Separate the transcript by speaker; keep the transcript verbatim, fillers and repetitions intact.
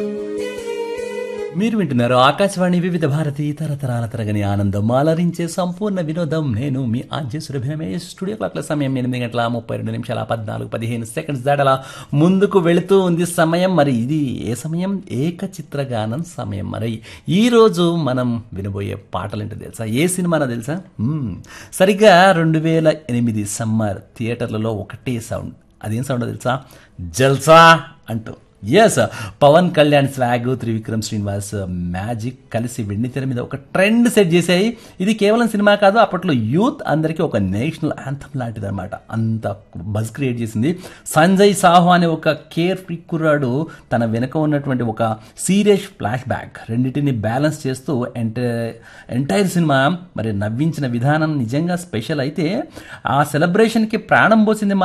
Speaker 1: మీరు వింటున్నారు ఆకాశవాణి వివిధ భారతి తరతరాల తరగని ఆనందం మాలరించే సంపూర్ణ వినోదం. నేను మీ ఆర్జే సురభినమే. స్టూడియో క్లాక్ల సమయం ఎనిమిది గంటల ముప్పై రెండు నిమిషాల పద్నాలుగు పదిహేను సెకండ్స్ దాటలా ముందుకు వెళుతూ ఉంది సమయం. మరి ఇది ఏ సమయం? ఏకచిత్రగానం సమయం. మరి ఈ రోజు మనం వినబోయే పాటలు ఏంటో తెలుసా? ఏ సినిమానో తెలుసా? మ్మ్. సరిగ్గా రెండు వేల ఎనిమిది సమ్మర్ థియేటర్లలో ఒకటే సౌండ్. అదేం సౌండ్ తెలుసా? జల్సా అంటూ. Yes, Pawan Kalyan swag, Trivikram Srinivas magic కలిసి వెండితెర మీద ఒక ట్రెండ్ సెట్ చేశాయి. ఇది కేవలం సినిమా కాదు, అప్పట్లో యూత్ అందరికీ ఒక నేషనల్ యాంథమ్ లాంటిది అనమాట. అంత బజ్ క్రియేట్ చేసింది. సంజయ్ సాహు అనే ఒక కేర్ ఫ్రీ కుర్రాడు తన వెనుక ఉన్నటువంటి ఒక సీరియస్ ఫ్లాష్ బ్యాక్ రెండింటిని బ్యాలెన్స్ చేస్తూ ఎంటై ఎంటైర్ సినిమా మరి నవ్వించిన విధానం నిజంగా స్పెషల్. అయితే ఆ సెలబ్రేషన్కి ప్రాణం పోసింది